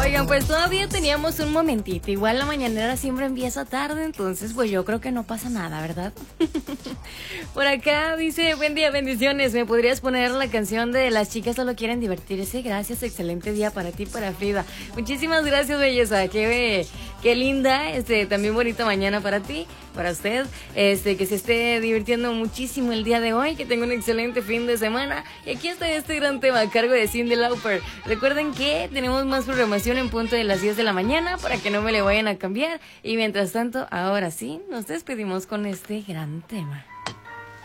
Oigan, pues todavía teníamos un momentito. Igual la mañanera siempre empieza tarde, entonces pues yo creo que no pasa nada, ¿verdad? Por acá dice, buen día, bendiciones. ¿Me podrías poner la canción de Las chicas solo quieren divertirse? Gracias, excelente día para ti, para Frida. Muchísimas gracias, belleza. Qué linda, también bonita mañana para ti, para usted. Que se esté divirtiendo muchísimo el día de hoy, que tenga un excelente fin de semana. Y aquí está este gran tema a cargo de Cyndi Lauper. Recuerden que tenemos más programación en punto de las 10 de la mañana para que no me le vayan a cambiar. Y mientras tanto, ahora sí, nos despedimos con este gran tema.